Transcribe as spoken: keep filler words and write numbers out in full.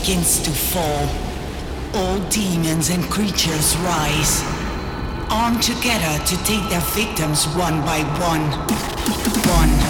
begins to fall. All demons and creatures rise, armed together to take their victims one by one. One